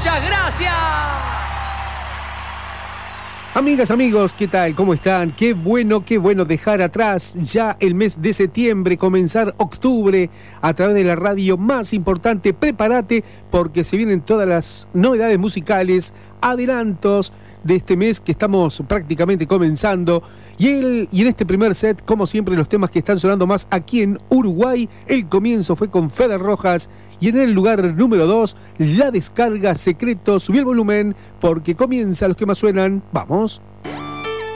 Muchas gracias. Amigas, amigos, ¿qué tal? ¿Cómo están? Qué bueno dejar atrás ya el mes de septiembre, comenzar octubre a través de la radio más importante. Prepárate porque se vienen todas las novedades musicales, adelantos de este mes que estamos prácticamente comenzando. Y en este primer set, como siempre, los temas que están sonando más aquí en Uruguay. El comienzo fue con Fede Rojas y en el lugar número 2, La Descarga, Secreto. Subí el volumen porque comienza los que más suenan. ¡Vamos!